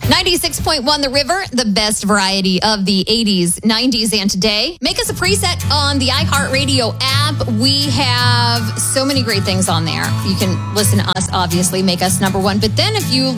96.1 The River, the best variety of the 80s, 90s, and today. Make us a preset on the iHeartRadio app. We have so many great things on there. You can listen to us, obviously, make us number one. But then if you